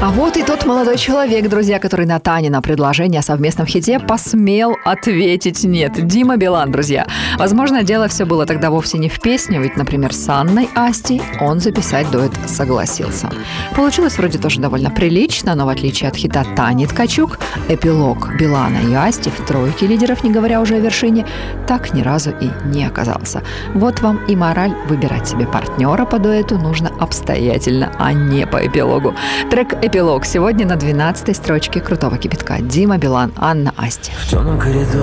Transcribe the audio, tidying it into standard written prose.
А вот и тот молодой человек, друзья, который на Танина предложение о совместном хите посмел ответить «нет». Дима Билан, друзья. Возможно, дело все было тогда вовсе не в песне, ведь, например, с Анной Асти он записать дуэт согласился. Получилось вроде тоже довольно прилично, но в отличие от хита Тани Ткачук, эпилог Билана и Асти в тройке лидеров, не говоря уже о вершине, так ни разу и не оказался. Вот вам и мораль: выбирать себе партнера по дуэту нужно обстоятельно, а не по эпилогу. Трек «Эпилог» сегодня на 12-й строчке крутого кипятка. Дима Билан, Анна Асти. В темном коридоре